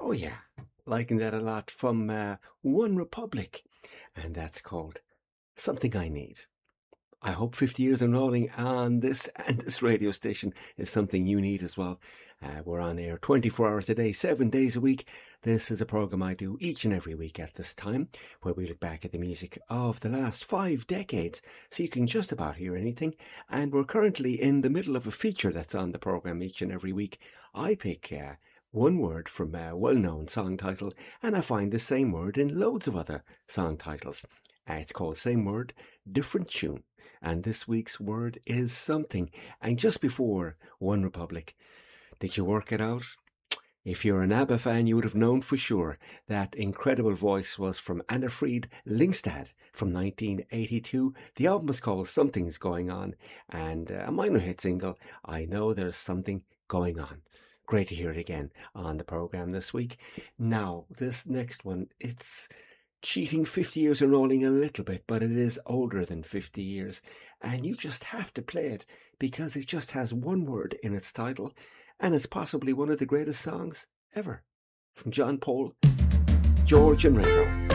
Oh yeah, liking that a lot from One Republic, and that's called Something I Need. I hope 50 years of rolling on this and this radio station is something you need as well. We're on air 24 hours a day, 7 days a week. This is a programme I do each and every week at this time, where we look back at the music of the last 5 decades, so you can just about hear anything. And we're currently in the middle of a feature that's on the programme each and every week. I pick one word from a well-known song title, and I find the same word in loads of other song titles. It's called Same Word, Different Tune. And this week's word is something. And just before One Republic, did you work it out? If you're an ABBA fan, you would have known for sure that incredible voice was from Anna-Fried Lyngstad from 1982. The album was called Something's Going On, and a minor hit single, I Know There's Something Going On. Great to hear it again on the programme this week. Now, this next one, it's cheating 50 years and rolling a little bit, but it is older than 50 years, and you just have to play it because it just has one word in its title, and it's possibly one of the greatest songs ever. From John Paul, George and Ringo.